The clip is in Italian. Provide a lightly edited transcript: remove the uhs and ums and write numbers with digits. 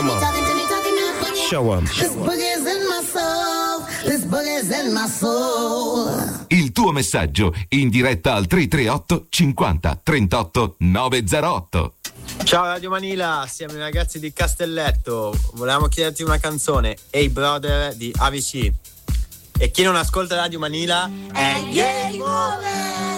Come on. Show 'em. This boogie's in my soul. This boogie's in my soul. Il tuo messaggio in diretta al 338 50 38 908. Ciao Radio Manila, siamo i ragazzi di Castelletto. Volevamo chiederti una canzone, Hey Brother di AVC. E chi non ascolta Radio Manila è game over.